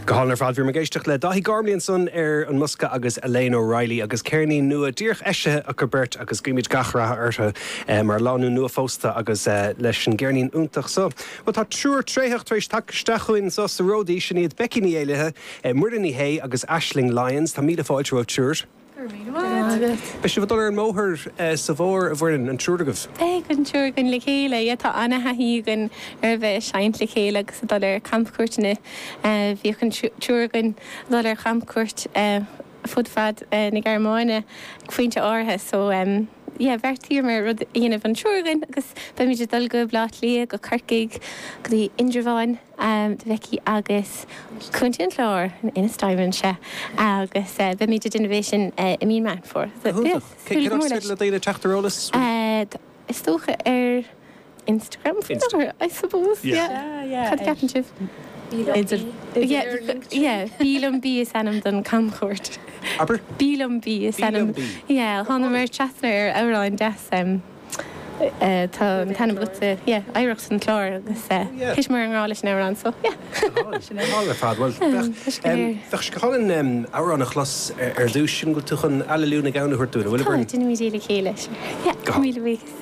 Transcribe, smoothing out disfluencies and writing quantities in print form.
Gohannar fad bhí mar géisteach le Daithí Garmlíonn son an Musca agus Elaine O'Reilly agus Kearney nua díoch eisithe a Gilbert agus Gimid Gachra ortha mar lánu nua fósta agus leis an Gearnín úntaach so. Ba tá trúr trétheach tar éis takesteachúin so sa ródaí sin iad Becinní éilethe Muirdaní Hay agus Aisling Lyons tá míle fáilte roh trúr. Be si bhdul an móthir sa bhór a bhfuin an trúragah? Gon trúr gan le chéile, tá anna haí gan bheith seint le chéile agus dul ar campcuirtena bhí chun trúr gan dul ar campcuirt fudfad na Gearmáine faointe átha so bheirtíar mar rud dhéanamh an trúrgan agus be muidir dul go blát lí go carcaigh go dtí Indreháin de bheici agus chuntin chlár ina staimhann se agus be muidir innovation i mí man for. Cé le daile teachtarólas? Is tócha ar Instagram, I suppose. Cad ceapan sibh? Bílam bí is anam don camchúirt. Aber? Bílam bí is anam. Hána mar chatnar ar áin des tá tanna bute, éireachs an chlár agus tuis mar an rális na ran so. Hála fad, well, bheith go hálan árán a chlas ar dúis sin go tuchan eile lúna gánna chuirtúna, bhfuil Tá, dúna mí díla chéile. Míle bhíos.